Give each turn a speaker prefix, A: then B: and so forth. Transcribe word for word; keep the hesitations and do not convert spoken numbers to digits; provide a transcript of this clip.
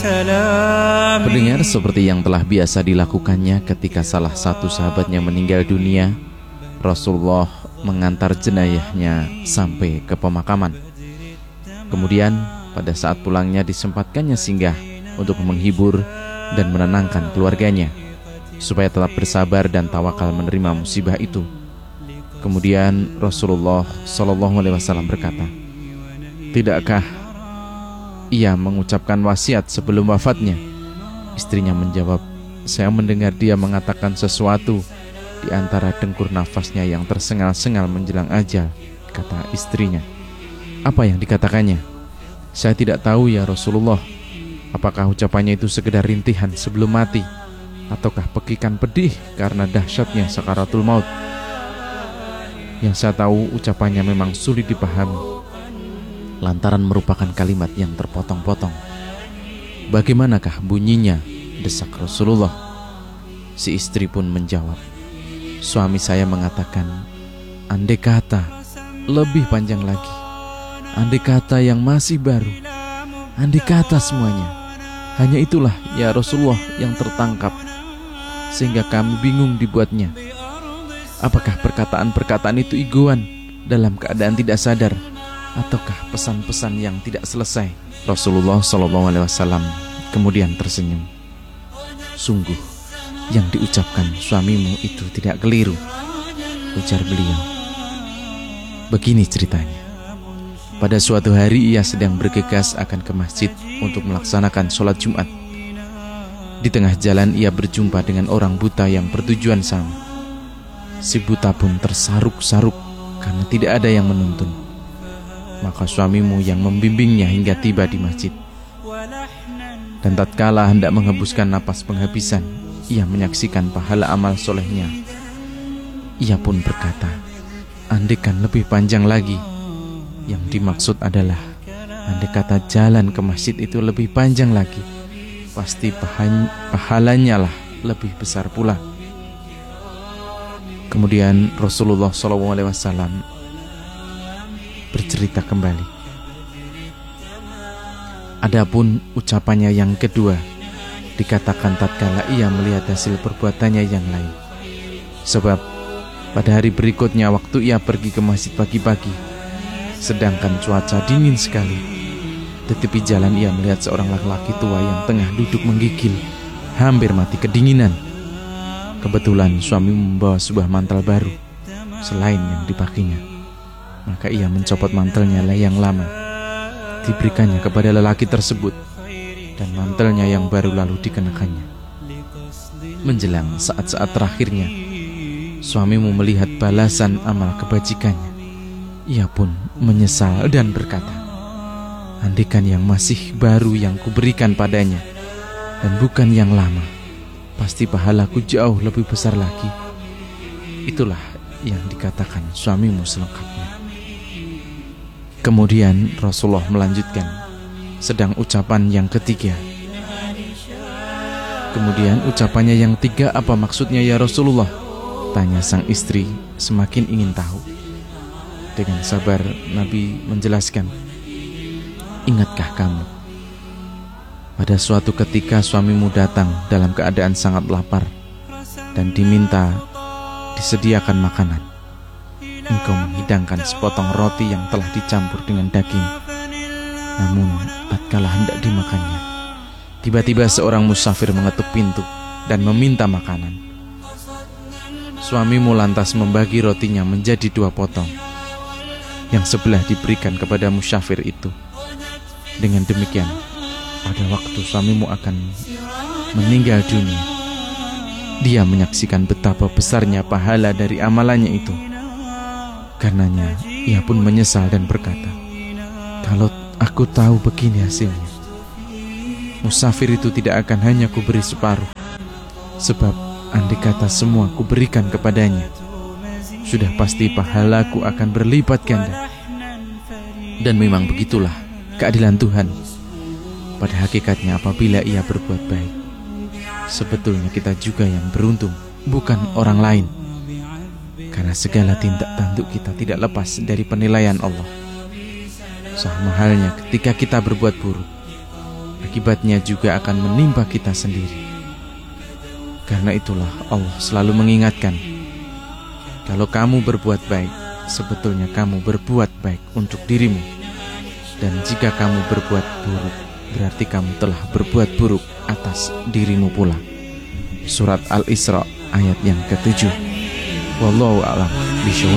A: Pendengar, seperti yang telah biasa dilakukannya ketika salah satu sahabatnya meninggal dunia, Rasulullah mengantar jenayahnya sampai ke pemakaman. Kemudian pada saat pulangnya disempatkannya singgah untuk menghibur dan menenangkan keluarganya supaya tetap bersabar dan tawakal menerima musibah itu. Kemudian Rasulullah Shallallahu Alaihi Wasallam berkata, "Tidakkah ia mengucapkan wasiat sebelum wafatnya?" Istrinya menjawab, "Saya mendengar dia mengatakan sesuatu di antara dengkur nafasnya yang tersengal-sengal menjelang ajal," kata istrinya. "Apa yang dikatakannya?" "Saya tidak tahu ya Rasulullah. Apakah ucapannya itu sekedar rintihan sebelum mati, ataukah pekikan pedih karena dahsyatnya sakaratul maut? Yang saya tahu ucapannya memang sulit dipahami, lantaran merupakan kalimat yang terpotong-potong." "Bagaimanakah bunyinya?" desak Rasulullah. Si istri pun menjawab, "Suami saya mengatakan, andai kata lebih panjang lagi, andai kata yang masih baru, andai kata semuanya. Hanya itulah ya Rasulullah yang tertangkap, sehingga kami bingung dibuatnya. Apakah perkataan-perkataan itu igoan dalam keadaan tidak sadar, ataukah pesan-pesan yang tidak selesai?" Rasulullah Shallallahu Alaihi Wasallam kemudian tersenyum. "Sungguh yang diucapkan suamimu itu tidak keliru," ujar beliau. Begini ceritanya. Pada suatu hari ia sedang bergegas akan ke masjid untuk melaksanakan sholat Jumat. Di tengah jalan ia berjumpa dengan orang buta yang bertujuan sama. Si buta pun tersaruk-saruk karena tidak ada yang menuntun. Maka suamimu yang membimbingnya hingga tiba di masjid. Dan tatkala hendak menghembuskan napas penghabisan, ia menyaksikan pahala amal solehnya. Ia pun berkata, "Andaikan lebih panjang lagi." Yang dimaksud adalah, andai kata jalan ke masjid itu lebih panjang lagi, pasti pahalanya lah lebih besar pula. Kemudian Rasulullah shallallahu alaihi wasallam bercerita kembali. Adapun ucapannya yang kedua dikatakan tatkala ia melihat hasil perbuatannya yang lain. Sebab pada hari berikutnya waktu ia pergi ke masjid pagi-pagi, sedangkan cuaca dingin sekali, di tepi jalan ia melihat seorang laki-laki tua yang tengah duduk menggigil, hampir mati kedinginan. Kebetulan suami membawa sebuah mantel baru selain yang dipakainya. Maka ia mencopot mantelnya yang lama, diberikannya kepada lelaki tersebut, dan mantelnya yang baru lalu dikenakannya. Menjelang saat-saat terakhirnya, suamimu melihat balasan amal kebajikannya. Ia pun menyesal dan berkata, "Andaikan yang masih baru yang kuberikan padanya, dan bukan yang lama, pasti pahalaku jauh lebih besar lagi." Itulah yang dikatakan suamimu selengkapnya. Kemudian Rasulullah melanjutkan, sedang ucapan yang ketiga. "Kemudian ucapannya yang tiga apa maksudnya ya Rasulullah?" tanya sang istri semakin ingin tahu. Dengan sabar Nabi menjelaskan, "Ingatkah kamu pada suatu ketika suamimu datang dalam keadaan sangat lapar dan diminta disediakan makanan. Engkau menghidangkan sepotong roti yang telah dicampur dengan daging. Namun tatkala hendak dimakannya, tiba-tiba seorang musafir mengetuk pintu dan meminta makanan. Suamimu lantas membagi rotinya menjadi dua potong. Yang sebelah diberikan kepada musafir itu. Dengan demikian, pada waktu suamimu akan meninggal dunia, dia menyaksikan betapa besarnya pahala dari amalannya itu. Karenanya ia pun menyesal dan berkata, kalau aku tahu begini hasilnya, musafir itu tidak akan hanya kuberi separuh, sebab andai kata semua kuberikan kepadanya, sudah pasti pahalaku akan berlipat ganda. Dan memang begitulah keadilan Tuhan. Pada hakikatnya apabila ia berbuat baik, sebetulnya kita juga yang beruntung, bukan orang lain. Karena segala tindak tanduk kita tidak lepas dari penilaian Allah. Sama halnya ketika kita berbuat buruk, akibatnya juga akan menimpa kita sendiri. Karena itulah Allah selalu mengingatkan, kalau kamu berbuat baik, sebetulnya kamu berbuat baik untuk dirimu. Dan jika kamu berbuat buruk, berarti kamu telah berbuat buruk atas dirimu pula. Surat Al-Isra ayat yang ketujuh. Wallahu a'lam bishawab.